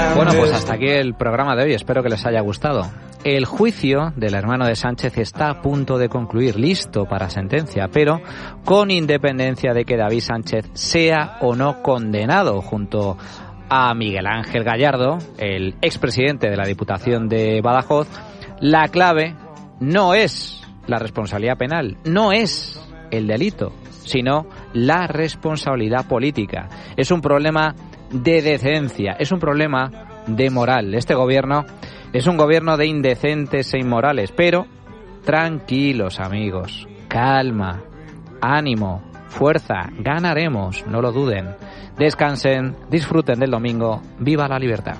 Bueno, pues hasta aquí el programa de hoy. Espero que les haya gustado. El juicio del hermano de Sánchez está a punto de concluir, listo para sentencia, pero con independencia de que David Sánchez sea o no condenado, junto a Miguel Ángel Gallardo, el expresidente de la Diputación de Badajoz, la clave no es la responsabilidad penal, no es el delito, sino la responsabilidad política. Es un problema de decencia, es un problema de moral. Este gobierno es un gobierno de indecentes e inmorales, pero tranquilos, amigos, calma, ánimo, fuerza, ganaremos, no lo duden. Descansen, disfruten del domingo, viva la libertad.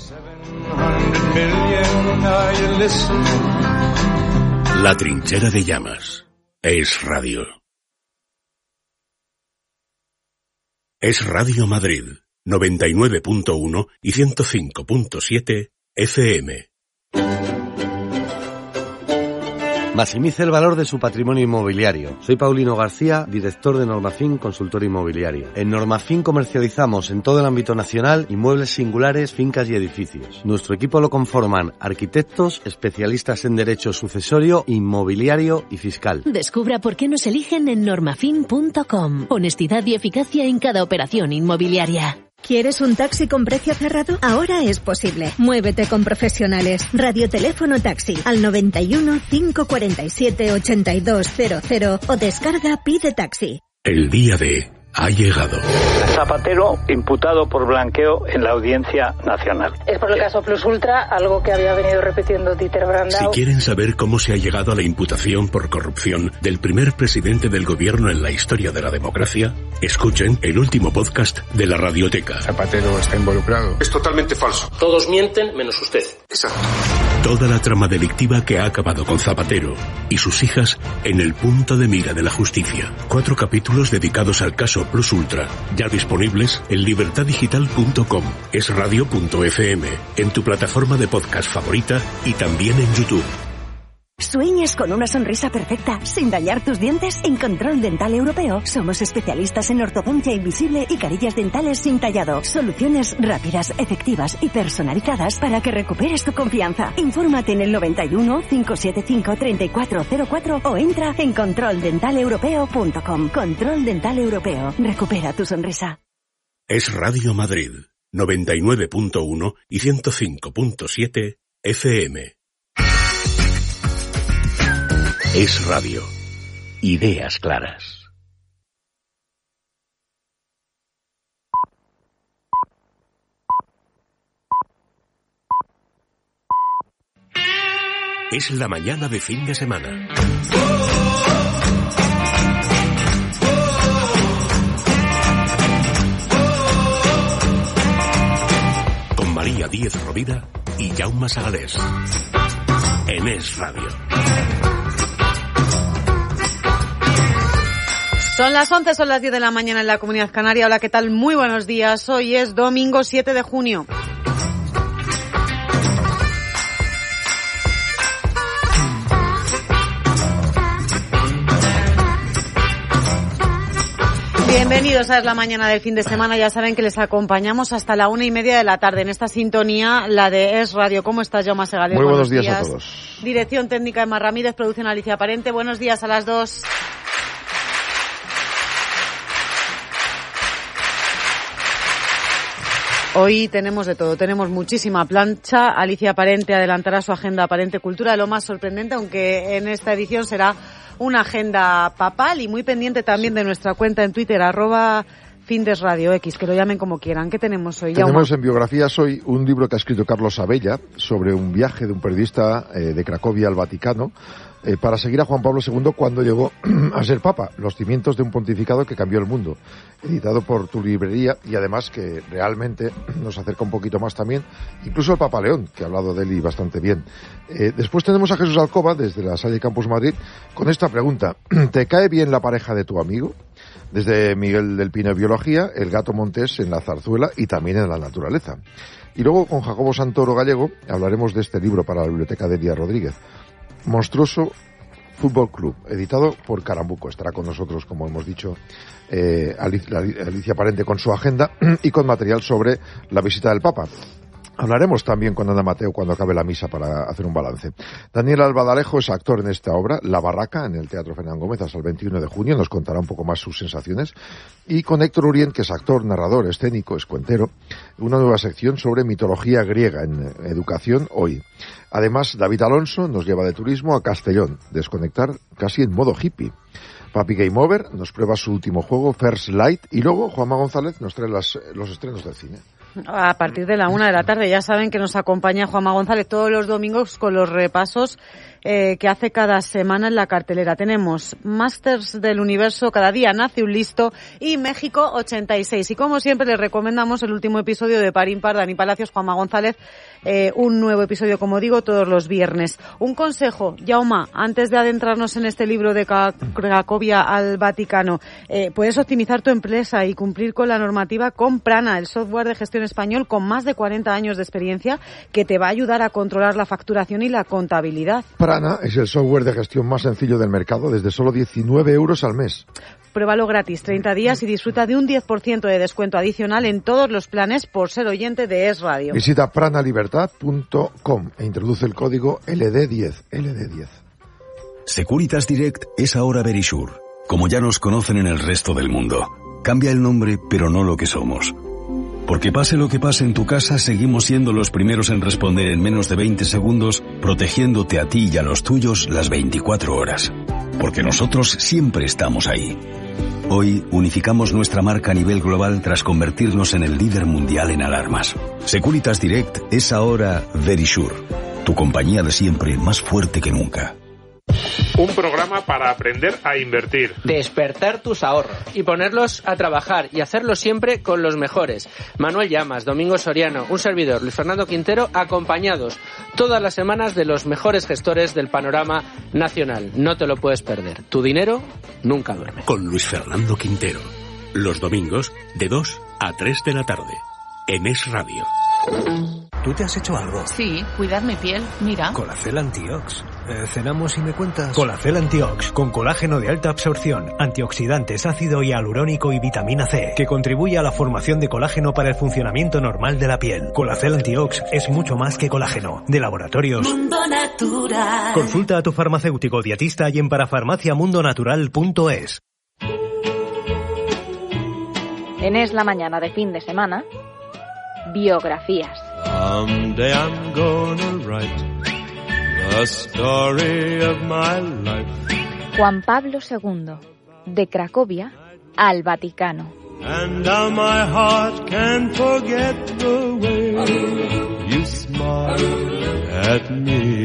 La trinchera de llamas es radio. Es Radio Madrid, 99.1 y 105.7 FM. Maximice el valor de su patrimonio inmobiliario. Soy Paulino García, director de Normafin Consultora Inmobiliaria. En Normafin comercializamos en todo el ámbito nacional inmuebles singulares, fincas y edificios. Nuestro equipo lo conforman arquitectos, especialistas en derecho sucesorio, inmobiliario y fiscal. Descubra por qué nos eligen en normafin.com. Honestidad y eficacia en cada operación inmobiliaria. ¿Quieres un taxi con precio cerrado? Ahora es posible. Muévete con profesionales. Radioteléfono taxi al 91 547 8200 o descarga Pide Taxi. El día de ha llegado. Zapatero imputado por blanqueo en la Audiencia Nacional. Es por el caso Plus Ultra, algo que había venido repitiendo Dieter Brandau. Si quieren saber cómo se ha llegado a la imputación por corrupción del primer presidente del gobierno en la historia de la democracia, escuchen el último podcast de la Radioteca. Zapatero está involucrado. Es totalmente falso. Todos mienten menos usted. Exacto. Toda la trama delictiva que ha acabado con Zapatero y sus hijas en el punto de mira de la justicia. 4 capítulos dedicados al caso Plus Ultra, ya disponibles en libertadigital.com, esradio.fm, en tu plataforma de podcast favorita y también en YouTube. ¿Sueñas con una sonrisa perfecta sin dañar tus dientes? En Control Dental Europeo somos especialistas en ortodoncia invisible y carillas dentales sin tallado. Soluciones rápidas, efectivas y personalizadas para que recuperes tu confianza. Infórmate en el 91 575 3404 o entra en controldentaleuropeo.com. Control Dental Europeo. Recupera tu sonrisa. Es Radio Madrid, 99.1 y 105.7 FM. Es radio. Ideas claras. Es la mañana de fin de semana. Con María Díez Rovira y Jaume Sagalés. En Es Radio. Son las 11, son las 10 de la mañana en la Comunidad Canaria. Hola, ¿qué tal? Muy buenos días. Hoy es domingo 7 de junio. Bienvenidos a Es la Mañana del fin de semana. Ya saben que les acompañamos hasta la 1:30 de la tarde en esta sintonía, la de Es Radio. ¿Cómo estás, Jaume Segalés? Muy buenos días a todos. Dirección técnica Emma Ramírez, producción Alicia Parente. Buenos días a las dos. Hoy tenemos de todo, tenemos muchísima plancha. Alicia Parente adelantará su agenda Parente Cultura, lo más sorprendente, aunque en esta edición será una agenda papal y muy pendiente también de nuestra cuenta en Twitter, @FindesRadioX, que lo llamen como quieran. ¿Qué tenemos hoy, Jaume? Tenemos en biografías hoy un libro que ha escrito Carlos Abella sobre un viaje de un periodista de Cracovia al Vaticano para seguir a Juan Pablo II cuando llegó a ser Papa, los cimientos de un pontificado que cambió el mundo, editado por Tu Librería, y además que realmente nos acerca un poquito más también, incluso al Papa León, que ha hablado de él y bastante bien. Después tenemos a Jesús Alcoba, desde la Salle Campus Madrid, con esta pregunta: ¿te cae bien la pareja de tu amigo? Desde Miguel del Pino, Biología, el gato montés en la zarzuela y también en la naturaleza. Y luego con Jacobo Santoro Gallego hablaremos de este libro para la biblioteca de Elia Rodríguez, Monstruoso Fútbol Club, editado por Carambuco. Estará con nosotros, como hemos dicho, Alicia Parente con su agenda y con material sobre la visita del Papa. Hablaremos también con Ana Mateo cuando acabe la misa para hacer un balance. Daniel Albadalejo es actor en esta obra, La Barraca, en el Teatro Fernán Gómez hasta el 21 de junio. Nos contará un poco más sus sensaciones. Y con Héctor Urien, que es actor, narrador, escénico, es cuentero, una nueva sección sobre mitología griega en Educación Hoy. Además, David Alonso nos lleva de turismo a Castellón, desconectar casi en modo hippie. Papi Game Over nos prueba su último juego, First Light, y luego Juanma González nos trae los estrenos del cine. A partir de la 1 de la tarde. Ya saben que nos acompaña Juanma González todos los domingos con los repasos que hace cada semana en la cartelera. Tenemos Masters del Universo, Cada día nace un listo, y México 86. Y como siempre les recomendamos el último episodio de Par Impar, Dani Palacios, Juanma González, un nuevo episodio, como digo, todos los viernes. Un consejo, Jaume, antes de adentrarnos en este libro de Cracovia al Vaticano, puedes optimizar tu empresa y cumplir con la normativa con Prana, el software de gestión español con más de 40 años de experiencia que te va a ayudar a controlar la facturación y la contabilidad. Prana es el software de gestión más sencillo del mercado, desde solo 19 euros al mes. Pruébalo gratis 30 días y disfruta de un 10% de descuento adicional en todos los planes por ser oyente de Es Radio. Visita pranalibertad.com e introduce el código LD10. LD10. Securitas Direct es ahora Verisure, como ya nos conocen en el resto del mundo. Cambia el nombre, pero no lo que somos. Porque pase lo que pase en tu casa, seguimos siendo los primeros en responder en menos de 20 segundos, protegiéndote a ti y a los tuyos las 24 horas. Porque nosotros siempre estamos ahí. Hoy unificamos nuestra marca a nivel global tras convertirnos en el líder mundial en alarmas. Securitas Direct es ahora Verisure, tu compañía de siempre más fuerte que nunca. Un programa para aprender a invertir. Despertar tus ahorros y ponerlos a trabajar y hacerlo siempre con los mejores. Manuel Llamas, Domingo Soriano, un servidor, Luis Fernando Quintero, acompañados todas las semanas de los mejores gestores del panorama nacional. No te lo puedes perder. Tu dinero nunca duerme. Con Luis Fernando Quintero. Los domingos de 2 a 3 de la tarde. En Es Radio. ¿Tú te has hecho algo? Sí, cuidar mi piel, mira. Colacel Antiox. ¿Cenamos y me cuentas? Colacel Antiox, con colágeno de alta absorción, antioxidantes, ácido hialurónico y vitamina C, que contribuye a la formación de colágeno para el funcionamiento normal de la piel. Colacel Antiox es mucho más que colágeno. De Laboratorios Mundo Natural. Consulta a tu farmacéutico dietista y en parafarmaciamundonatural.es. En Es la Mañana de fin de semana, biografías. Someday I'm gonna write the story of my life. Juan Pablo II, de Cracovia al Vaticano. And now my heart can't forget the way you smile at me.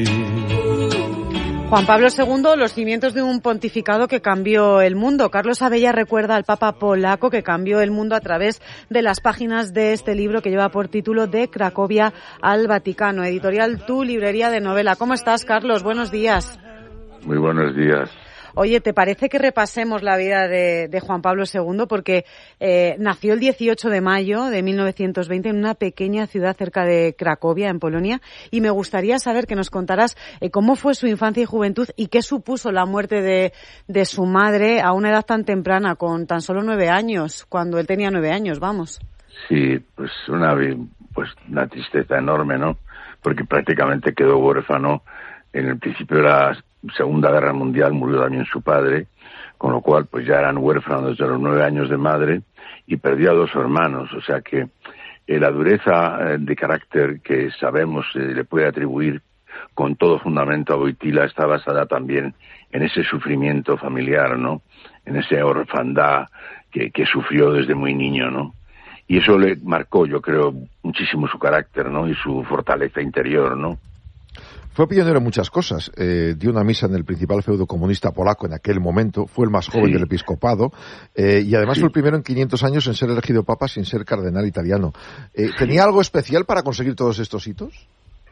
Juan Pablo II, los cimientos de un pontificado que cambió el mundo. Carlos Abella recuerda al Papa polaco que cambió el mundo a través de las páginas de este libro que lleva por título De Cracovia al Vaticano. Editorial Tu Librería de Novela. ¿Cómo estás, Carlos? Buenos días. Muy buenos días. Oye, ¿te parece que repasemos la vida de Juan Pablo II? Porque nació el 18 de mayo de 1920 en una pequeña ciudad cerca de Cracovia, en Polonia, y me gustaría saber que nos contaras cómo fue su infancia y juventud y qué supuso la muerte de su madre a una edad tan temprana, con tan solo 9 años, cuando él tenía 9 años, vamos. Sí, pues una tristeza enorme, ¿no? Porque prácticamente quedó huérfano. En el principio de la Segunda Guerra Mundial murió también su padre, con lo cual pues ya eran huérfanos desde los 9 años de madre, y perdió a 2 hermanos, o sea que la dureza de carácter que sabemos le puede atribuir con todo fundamento a Wojtyła está basada también en ese sufrimiento familiar, ¿no? En esa orfandad que sufrió desde muy niño, ¿no? Y eso le marcó, yo creo, muchísimo su carácter, ¿no? Y su fortaleza interior, ¿no? Fue pionero en muchas cosas. Dio una misa en el principal feudo comunista polaco en aquel momento. Fue el más joven del episcopado. Y además fue el primero en 500 años en ser elegido papa sin ser cardenal italiano. ¿Tenía algo especial para conseguir todos estos hitos?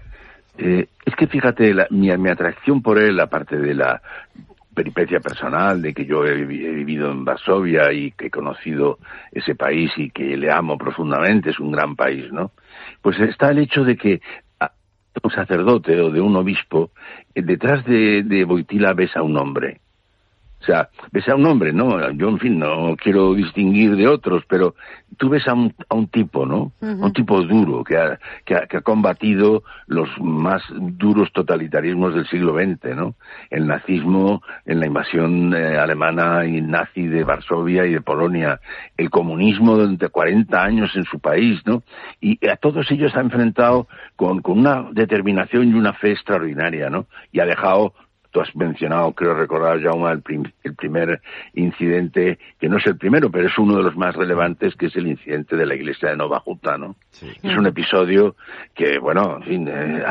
Es que fíjate, mi atracción por él, aparte de la peripecia personal, de que yo he vivido en Varsovia y que he conocido ese país y que le amo profundamente, es un gran país, ¿no? Pues está el hecho de que un sacerdote o de un obispo, detrás de Wojtyła ves a un hombre, O sea, ves a un hombre, ¿no? Yo, en fin, no quiero distinguir de otros, pero tú ves a un tipo, ¿no? Uh-huh. A un tipo duro que ha combatido los más duros totalitarismos del siglo XX, ¿no? El nazismo en la invasión alemana y nazi de Varsovia y de Polonia, el comunismo durante 40 años en su país, ¿no? Y a todos ellos ha enfrentado con una determinación y una fe extraordinaria, ¿no? Y ha dejado... Tú has mencionado, creo recordar, Jaume, el primer incidente, que no es el primero, pero es uno de los más relevantes, que es el incidente de la iglesia de Nova Huta, ¿no? Sí. Es un episodio que, bueno, en fin,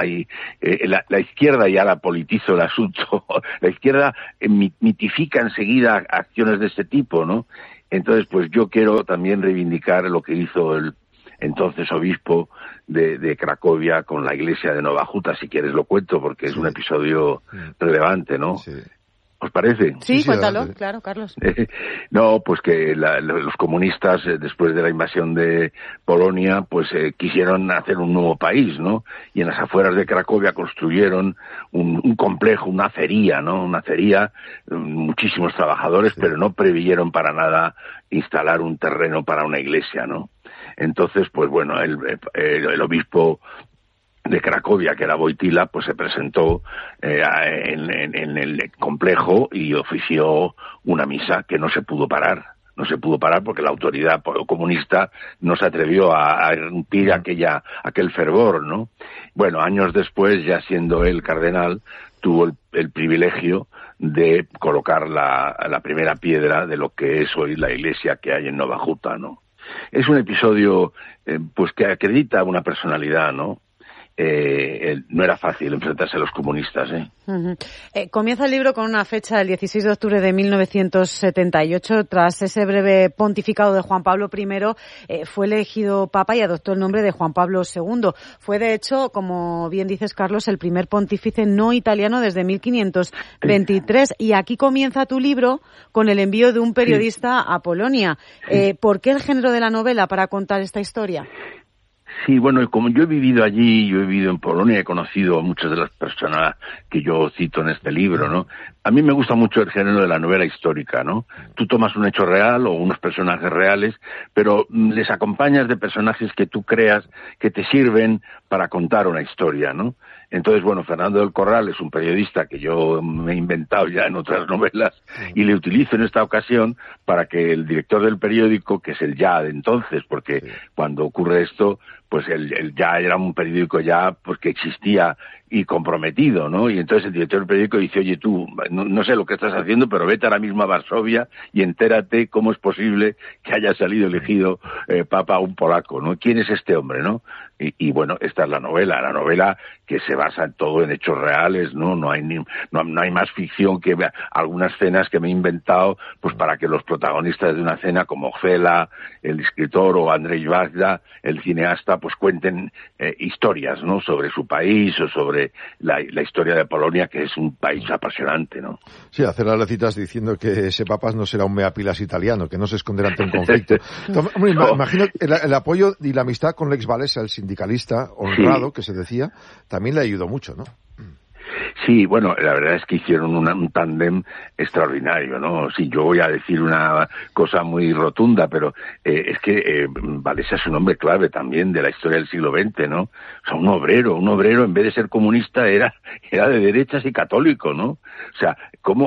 la izquierda ya la politizó el asunto. La izquierda mitifica enseguida acciones de este tipo, ¿no? Entonces, pues yo quiero también reivindicar lo que hizo el entonces obispo de Cracovia con la iglesia de Nova Huta, si quieres lo cuento, porque es un episodio relevante, ¿no? Sí. ¿Os parece? Sí, cuéntalo, claro, Carlos. No, pues que los comunistas, después de la invasión de Polonia, pues quisieron hacer un nuevo país, ¿no? Y en las afueras de Cracovia construyeron un complejo, una acería, ¿no? Una acería, muchísimos trabajadores, pero no preveyeron para nada instalar un terreno para una iglesia, ¿no? Entonces, pues bueno, el obispo de Cracovia, que era Wojtyła, pues se presentó en el complejo y ofició una misa que no se pudo parar. No se pudo parar porque la autoridad comunista no se atrevió a irrumpir aquel fervor, ¿no? Bueno, años después, ya siendo él cardenal, tuvo el privilegio de colocar la primera piedra de lo que es hoy la iglesia que hay en Nova Huta, ¿no? Es un episodio pues que acredita una personalidad, ¿no? No era fácil enfrentarse a los comunistas, ¿eh? Uh-huh. Comienza el libro con una fecha del 16 de octubre de 1978. Tras ese breve pontificado de Juan Pablo I, fue elegido papa y adoptó el nombre de Juan Pablo II. Fue, de hecho, como bien dices, Carlos, el primer pontífice no italiano desde 1523. Y aquí comienza tu libro con el envío de un periodista a Polonia. ¿Por qué el género de la novela para contar esta historia? Sí, bueno, y como yo he vivido allí, yo he vivido en Polonia, he conocido a muchas de las personas que yo cito en este libro, ¿no? A mí me gusta mucho el género de la novela histórica, ¿no? Tú tomas un hecho real o unos personajes reales, pero les acompañas de personajes que tú creas que te sirven para contar una historia, ¿no? Entonces, bueno, Fernando del Corral es un periodista que yo me he inventado ya en otras novelas y le utilizo en esta ocasión para que el director del periódico, que es el Ya de entonces, porque cuando ocurre esto, pues el Ya era un periódico ya pues que existía y comprometido, ¿no? Y entonces el director del periódico dice, oye, tú, no sé lo que estás haciendo, pero vete ahora mismo a Varsovia y entérate cómo es posible que haya salido elegido papa un polaco, ¿no? ¿Quién es este hombre, no? Y bueno, esta es la novela que se basa todo en hechos reales, ¿no? No hay más ficción que algunas escenas que me he inventado, pues para que los protagonistas de una escena como Cela, el escritor, o Andrzej Wajda, el cineasta, pues cuenten historias, ¿no? Sobre su país o sobre la historia de Polonia, que es un país apasionante, ¿no? Sí, hacer las recitas diciendo que ese papas no será un meapilas italiano, que no se esconderá ante un conflicto. Hombre, imagino el apoyo y la amistad con Lex Walesa, el sindicalista honrado, que se decía, también le ayudó mucho, ¿no? Sí, bueno, la verdad es que hicieron un tándem extraordinario, ¿no? Sí, yo voy a decir una cosa muy rotunda, pero es que Walesa es un hombre clave también de la historia del siglo XX, ¿no? O sea, un obrero en vez de ser comunista era de derechas y católico, ¿no? O sea, cómo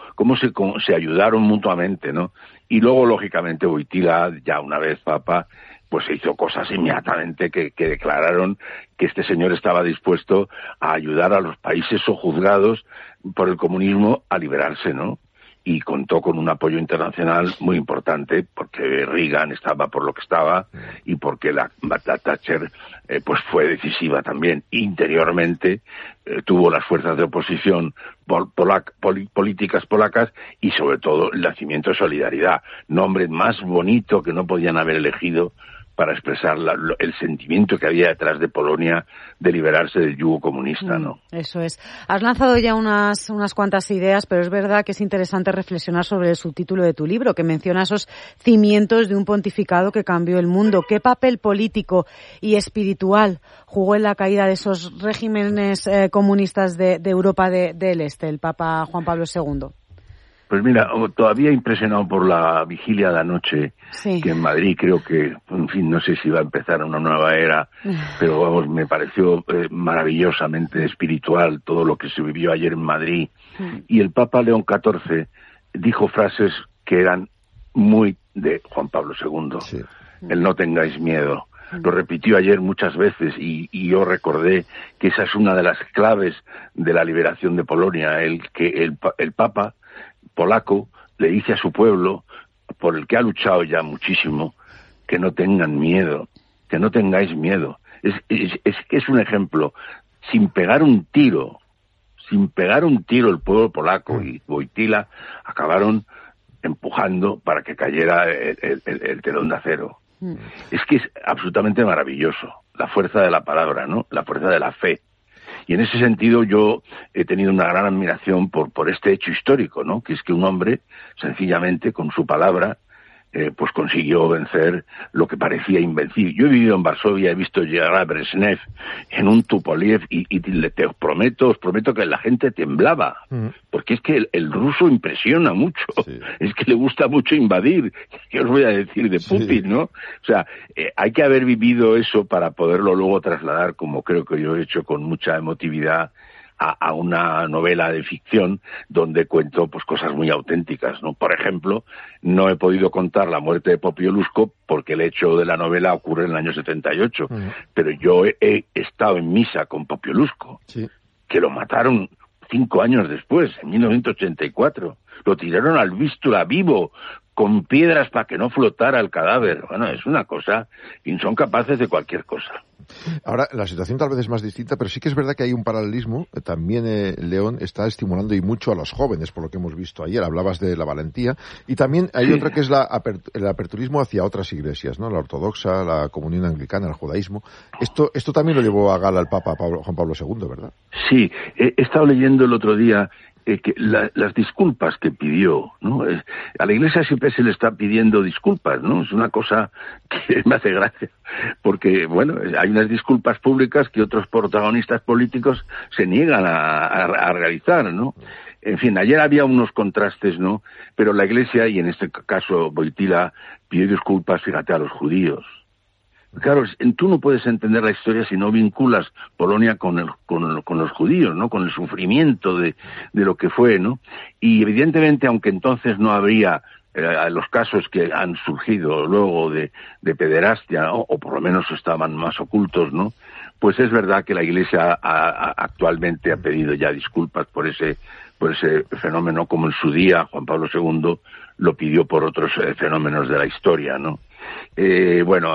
se ayudaron mutuamente, ¿no? Y luego, lógicamente, Wojtyła, ya una vez papa, pues se hizo cosas inmediatamente que declararon que este señor estaba dispuesto a ayudar a los países sojuzgados por el comunismo a liberarse, ¿no? Y contó con un apoyo internacional muy importante, porque Reagan estaba por lo que estaba y porque la Thatcher pues fue decisiva también. Interiormente tuvo las fuerzas de oposición políticas polacas y sobre todo el nacimiento de Solidaridad, nombre más bonito que no podían haber elegido para expresar el sentimiento que había detrás de Polonia de liberarse del yugo comunista, ¿no? Eso es. Has lanzado ya unas cuantas ideas, pero es verdad que es interesante reflexionar sobre el subtítulo de tu libro, que menciona esos cimientos de un pontificado que cambió el mundo. ¿Qué papel político y espiritual jugó en la caída de esos regímenes comunistas de Europa del Este, el Papa Juan Pablo II? Pues mira, todavía impresionado por la vigilia de anoche, sí, que en Madrid creo que, en fin, no sé si va a empezar una nueva era, pero vamos, me pareció maravillosamente espiritual todo lo que se vivió ayer en Madrid. Y el Papa León XIV dijo frases que eran muy de Juan Pablo II. Sí. El no tengáis miedo. Lo repitió ayer muchas veces y yo recordé que esa es una de las claves de la liberación de Polonia, que el Papa polaco le dice a su pueblo, por el que ha luchado ya muchísimo, que no tengan miedo, que no tengáis miedo. Es que es un ejemplo. Sin pegar un tiro el pueblo polaco y Wojtyła acabaron empujando para que cayera el telón de acero. Es que es absolutamente maravilloso, la fuerza de la palabra, ¿no? La fuerza de la fe. Y en ese sentido yo he tenido una gran admiración por este hecho histórico, ¿no? Que es que un hombre, sencillamente, con su palabra, pues consiguió vencer lo que parecía invencible. Yo he vivido en Varsovia, he visto llegar a Brezhnev en un Tupolev y os prometo que la gente temblaba, porque es que el ruso impresiona mucho, es que le gusta mucho invadir. ¿Qué os voy a decir de Putin, no? O sea, hay que haber vivido eso para poderlo luego trasladar, como creo que yo he hecho con mucha emotividad, a una novela de ficción donde cuento pues cosas muy auténticas, ¿no? Por ejemplo, no he podido contar la muerte de Popieluszko porque el hecho de la novela ocurre en el año 78, pero yo he estado en misa con Popieluszko, que lo mataron 5 años después, en 1984. Lo tiraron al Vístula vivo, con piedras para que no flotara el cadáver. Bueno, es una cosa, y son capaces de cualquier cosa. Ahora, la situación tal vez es más distinta, pero sí que es verdad que hay un paralelismo. También León está estimulando y mucho a los jóvenes, por lo que hemos visto ayer. Hablabas de la valentía. Y también hay otra que es el aperturismo hacia otras iglesias, ¿no? La ortodoxa, la comunión anglicana, el judaísmo. Esto también lo llevó a gala el Papa Juan Pablo II, ¿verdad? Sí, he estado leyendo el otro día que las disculpas que pidió, ¿no? A la Iglesia siempre se le está pidiendo disculpas, ¿no? Es una cosa que me hace gracia, porque, bueno, hay unas disculpas públicas que otros protagonistas políticos se niegan a realizar, ¿no? En fin, ayer había unos contrastes, ¿no? Pero la Iglesia, y en este caso Wojtyła, pidió disculpas, fíjate, a los judíos. Claro, tú no puedes entender la historia si no vinculas Polonia con los judíos, ¿no? Con el sufrimiento de lo que fue, ¿no? Y evidentemente, aunque entonces no habría los casos que han surgido luego de pederastia, ¿no? O por lo menos estaban más ocultos, ¿no? Pues es verdad que la Iglesia actualmente ha pedido ya disculpas por ese fenómeno, como en su día Juan Pablo II lo pidió por otros fenómenos de la historia, ¿no? Bueno,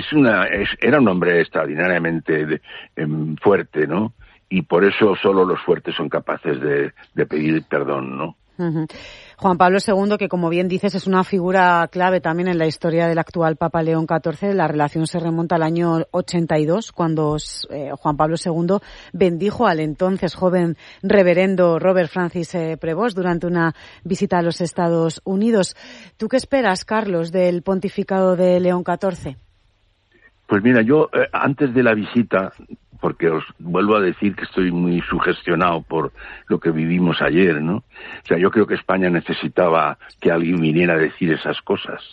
era un hombre extraordinariamente fuerte, ¿no? Y por eso solo los fuertes son capaces de pedir perdón, ¿no? Juan Pablo II, que como bien dices es una figura clave también en la historia del actual Papa León XIV. La relación se remonta al año 82, cuando Juan Pablo II bendijo al entonces joven reverendo Robert Francis Prevost durante una visita a los Estados Unidos. ¿Tú qué esperas, Carlos, del pontificado de León XIV? Pues mira, yo antes de la visita, porque os vuelvo a decir que estoy muy sugestionado por lo que vivimos ayer, ¿no? O sea, yo creo que España necesitaba que alguien viniera a decir esas cosas.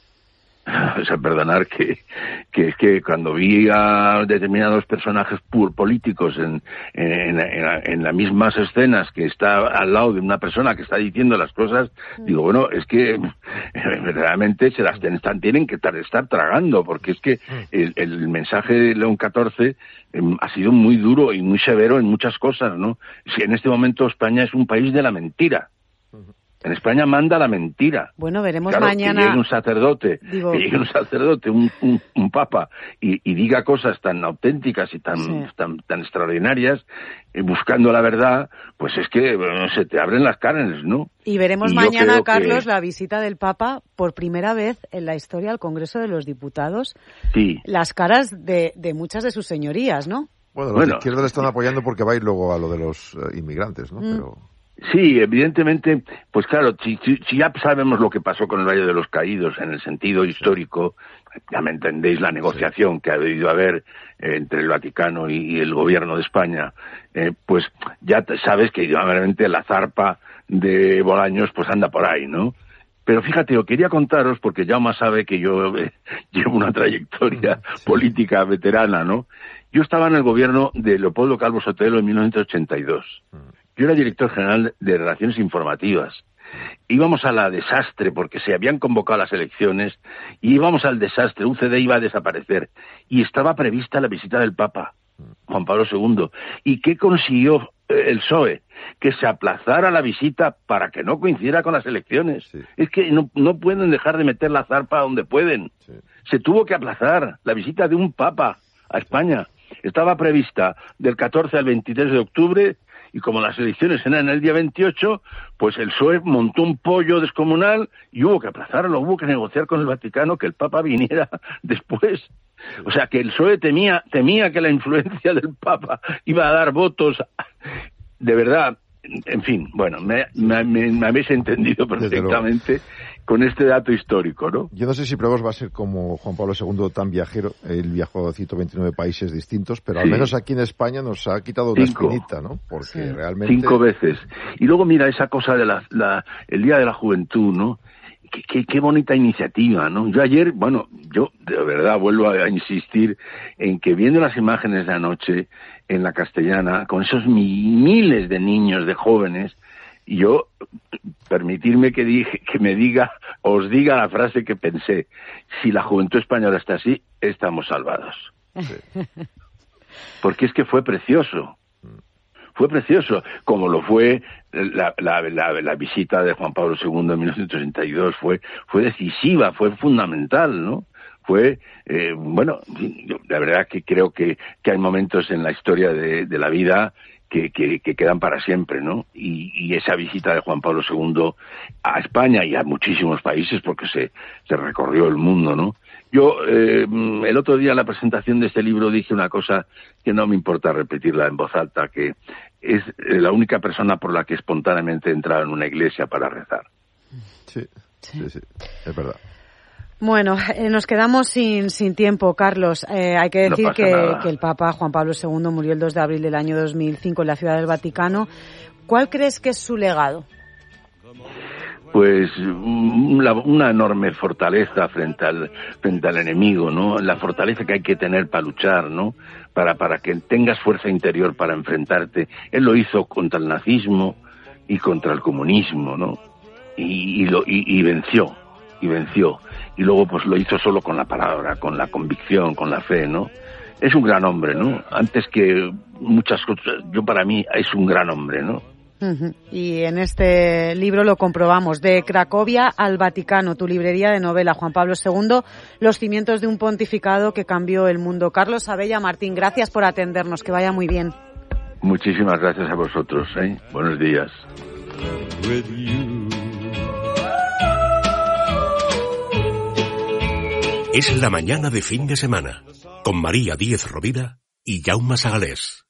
O sea, perdonar que cuando vi a determinados personajes políticos en las mismas escenas, que está al lado de una persona que está diciendo las cosas, digo, bueno, es que verdaderamente se las tienen que estar tragando, porque es que el mensaje de León XIV ha sido muy duro y muy severo en muchas cosas, ¿no? Si en este momento España es un país de la mentira. En España manda la mentira. Bueno, veremos claro, mañana. Que llegue un sacerdote, un papa, y diga cosas tan auténticas y tan extraordinarias, buscando la verdad, pues es que se te abren las carnes, ¿no? Y veremos mañana, Carlos, la visita del Papa por primera vez en la historia al Congreso de los Diputados. Sí. Las caras de muchas de sus señorías, ¿no? Bueno, los de izquierda le están apoyando porque va a ir luego a lo de los inmigrantes, ¿no? Pero... Sí, evidentemente, pues claro, si ya sabemos lo que pasó con el Valle de los Caídos en el sentido histórico, ya me entendéis la negociación que ha debido haber entre el Vaticano y el gobierno de España, pues ya sabes que realmente la zarpa de Bolaños, pues anda por ahí, ¿no? Pero fíjate, yo quería contaros, porque Jaume sabe que yo llevo una trayectoria política veterana, ¿no? Yo estaba en el gobierno de Leopoldo Calvo Sotelo en 1982. Yo era director general de Relaciones Informativas. Íbamos a la desastre porque se habían convocado las elecciones y íbamos al desastre. UCD iba a desaparecer y estaba prevista la visita del Papa, Juan Pablo II. ¿Y qué consiguió el PSOE? Que se aplazara la visita para que no coincidiera con las elecciones. Sí. Es que no pueden dejar de meter la zarpa donde pueden. Sí. Se tuvo que aplazar la visita de un Papa a España. Estaba prevista del 14 al 23 de octubre y como las elecciones eran el día 28, pues el PSOE montó un pollo descomunal y hubo que aplazarlo, hubo que negociar con el Vaticano que el Papa viniera después. O sea, que el PSOE temía que la influencia del Papa iba a dar votos. De verdad, en fin, bueno, me habéis entendido perfectamente con este dato histórico, ¿no? Yo no sé si Pruebas va a ser como Juan Pablo II tan viajero. Él viajó a 129 países distintos, pero al menos aquí en España nos ha quitado una espinita, ¿no? Porque realmente... 5 veces. Y luego mira esa cosa de el Día de la Juventud, ¿no? Qué bonita iniciativa, ¿no? Yo ayer, yo de verdad vuelvo a insistir en que viendo las imágenes de anoche en la Castellana, con esos miles de niños, de jóvenes, yo, permitirme os diga la frase que pensé: si la juventud española está así, estamos salvados. Sí. Porque es que fue precioso. Fue precioso, como lo fue la visita de Juan Pablo II en 1932, fue decisiva, fue fundamental, ¿no? Fue, la verdad que creo que hay momentos en la historia de la vida que quedan para siempre, ¿no? Y esa visita de Juan Pablo II a España y a muchísimos países, porque se recorrió el mundo, ¿no? Yo, el otro día en la presentación de este libro dije una cosa que no me importa repetirla en voz alta, que es la única persona por la que espontáneamente he entrado en una iglesia para rezar. Sí, es verdad. Bueno, nos quedamos sin tiempo, Carlos. Hay que decir que el Papa Juan Pablo II murió el 2 de abril del año 2005 en la Ciudad del Vaticano. ¿Cuál crees que es su legado? Pues una enorme fortaleza frente al enemigo, ¿no? La fortaleza que hay que tener para luchar, ¿no? Para que tengas fuerza interior para enfrentarte. Él lo hizo contra el nazismo y contra el comunismo, ¿no? Y venció. Y luego pues lo hizo solo con la palabra, con la convicción, con la fe, ¿no? Es un gran hombre, ¿no? Antes que muchas cosas, para mí es un gran hombre, ¿no? Uh-huh. Y en este libro lo comprobamos, de Cracovia al Vaticano, tu librería de novela, Juan Pablo II, los cimientos de un pontificado que cambió el mundo. Carlos Abella Martín, gracias por atendernos, que vaya muy bien. Muchísimas gracias a vosotros, ¿eh? Buenos días. Es la mañana de fin de semana, con María Díez Rovira y Jaume Sagalés.